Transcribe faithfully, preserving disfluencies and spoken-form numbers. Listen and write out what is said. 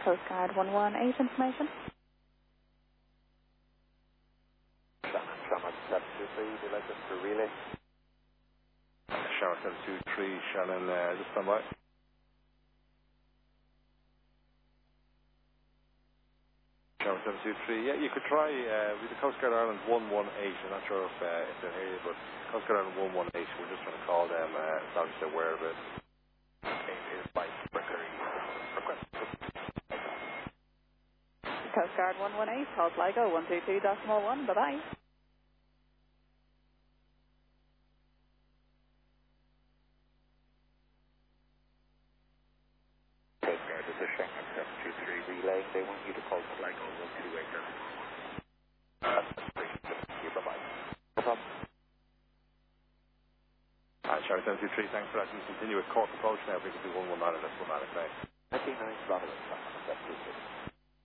Coast Guard one one eight information. Shannon seven two three, would you like us to relay? Shannon seven two three, Shannon, uh, just stand by. Shannon seven two three, yeah, you could try uh, with the Coast Guard Ireland one one eight. I'm not sure if, uh, if they're here, but Coast Guard Ireland one one eight, we're just trying to call them, uh, as long as they're aware of it. Okay, here's Mike Mercury. Request. Coast Guard one one eight, call Sligo one two two decimal one, bye-bye. Coast Guard, this is Shannon seven two three relay. They want you to call Sligo one two eight. Uh, thank you, bye-bye. No problem. Uh, Shannon seven two three, thanks for that. You continue with Cork approach now, we can do one one nine and that's one nine, okay? ninety-nine, Robert,